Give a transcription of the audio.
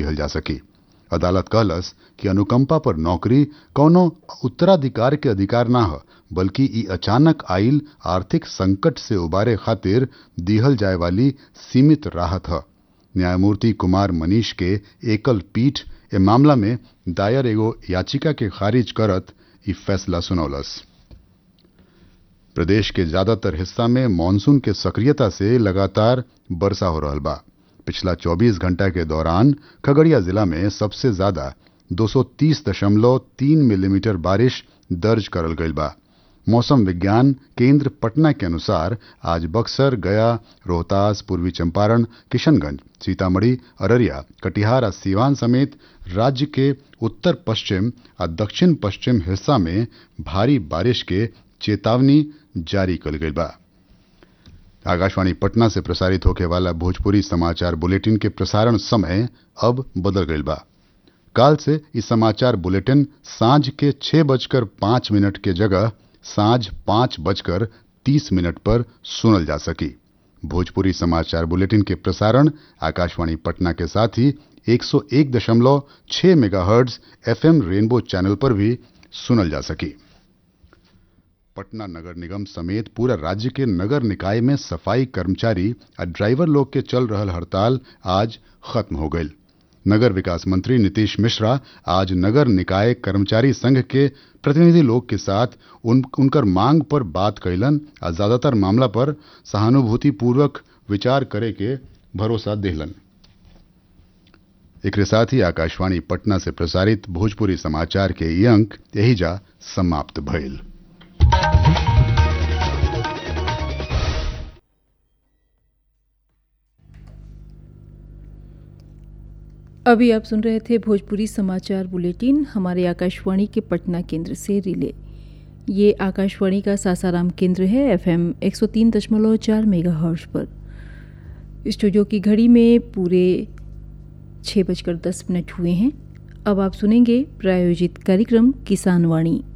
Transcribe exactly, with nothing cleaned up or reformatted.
दिहल जा सकी। अदालत कहलस कि अनुकंपा पर नौकरी कौनो उत्तराधिकार के अधिकार ना ह, बल्कि ई अचानक आइल आर्थिक संकट से उबारे खातिर दिहल जाए वाली सीमित राहत ह। न्यायमूर्ति कुमार मनीष के एकल पीठ ए मामला में दायर एगो याचिका के खारिज करत ई फैसला सुनौलस। प्रदेश के ज्यादातर हिस्सा में मानसून के सक्रियता से लगातार वर्षा हो रहल बा। पिछला चौबीस घंटा के दौरान खगड़िया जिला में सबसे ज्यादा दो सौ तीस दशमलव तीन मिलीमीटर बारिश दर्ज करल गईल बा। मौसम विज्ञान केंद्र पटना के अनुसार आज बक्सर, गया, रोहतास, पूर्वी चंपारण, किशनगंज, सीतामढ़ी, अररिया, कटिहार और सीवान समेत राज्य के उत्तर पश्चिम और दक्षिण पश्चिम हिस्सा में भारी बारिश के चेतावनी जारी कल गई बा। आकाशवाणी पटना से प्रसारित होने वाला भोजपुरी समाचार बुलेटिन के प्रसारण समय अब बदल गई बा। काल से इस समाचार बुलेटिन सांझ के छह बजकर पांच मिनट के जगह सांझ पांच बजकर तीस मिनट पर सुनल जा सकी। भोजपुरी समाचार बुलेटिन के प्रसारण आकाशवाणी पटना के साथ ही एक सौ एक दशमलव छह मेगाहर्ट्ज एफएम रेनबो चैनल पर भी सुनल जा सकी। पटना नगर निगम समेत पूरा राज्य के नगर निकाय में सफाई कर्मचारी और ड्राइवर लोग के चल रहल हड़ताल आज खत्म हो गई। नगर विकास मंत्री नीतीश मिश्रा आज नगर निकाय कर्मचारी संघ के प्रतिनिधि लोग के साथ उन, उनकर मांग पर बात कैलन और ज्यादातर मामला पर सहानुभूति पूर्वक विचार करे के भरोसा दिलन। एक साथ ही आकाशवाणी पटना से प्रसारित भोजपुरी समाचार के ये अंक यही जा समाप्त भइल। अभी आप सुन रहे थे भोजपुरी समाचार बुलेटिन हमारे आकाशवाणी के पटना केंद्र से रिले। ये आकाशवाणी का सासाराम केंद्र है एफएम एक सौ तीन दशमलव चार मेगाहर्ट्ज पर। स्टूडियो की घड़ी में पूरे छः बजकर दस मिनट हुए हैं। अब आप सुनेंगे प्रायोजित कार्यक्रम किसान वाणी।